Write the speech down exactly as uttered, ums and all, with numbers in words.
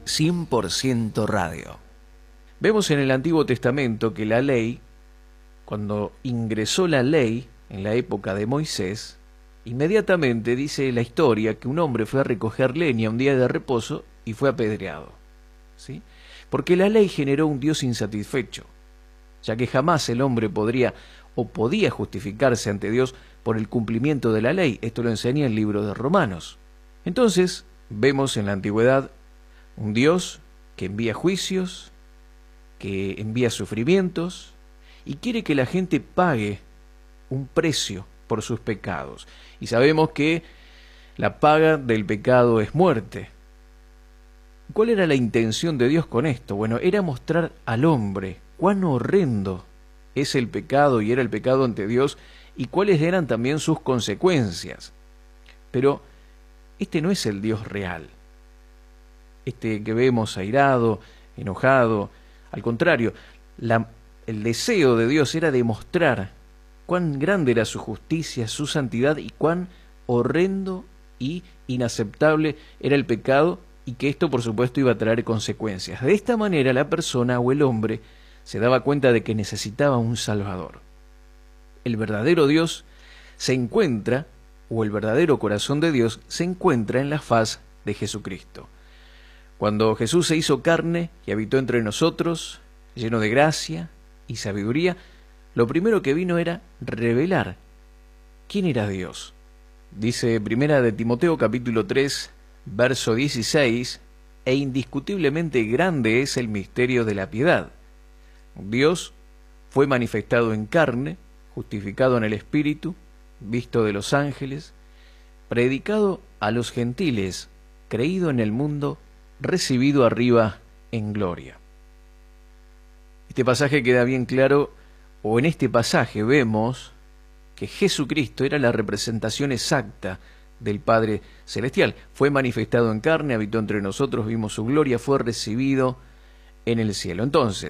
cien por ciento Radio. Vemos en el Antiguo Testamento que la ley, cuando ingresó la ley en la época de Moisés, inmediatamente dice la historia que un hombre fue a recoger leña un día de reposo y fue apedreado, ¿sí? Porque la ley generó un Dios insatisfecho, ya que jamás el hombre podría o podía justificarse ante Dios por el cumplimiento de la ley. Esto lo enseña el libro de Romanos. Entonces, vemos en la antigüedad un Dios que envía juicios, que envía sufrimientos y quiere que la gente pague un precio por sus pecados. Y sabemos que la paga del pecado es muerte. ¿Cuál era la intención de Dios con esto? Bueno, era mostrar al hombre cuán horrendo es el pecado y era el pecado ante Dios y cuáles eran también sus consecuencias. Pero este no es el Dios real. Este que vemos airado, enojado. Al contrario, la, el deseo de Dios era demostrar cuán grande era su justicia, su santidad y cuán horrendo y inaceptable era el pecado y que esto por supuesto iba a traer consecuencias. De esta manera la persona o el hombre se daba cuenta de que necesitaba un Salvador. El verdadero Dios se encuentra, o el verdadero corazón de Dios se encuentra en la faz de Jesucristo. Cuando Jesús se hizo carne y habitó entre nosotros, lleno de gracia y sabiduría, lo primero que vino era revelar quién era Dios. Dice Primera de Timoteo capítulo tres, verso dieciséis, e indiscutiblemente grande es el misterio de la piedad. Dios fue manifestado en carne, justificado en el Espíritu, visto de los ángeles, predicado a los gentiles, creído en el mundo, recibido arriba en gloria. Este pasaje queda bien claro, o en este pasaje vemos que Jesucristo era la representación exacta del Padre Celestial. Fue manifestado en carne, habitó entre nosotros, vimos su gloria, fue recibido en el cielo. Entonces,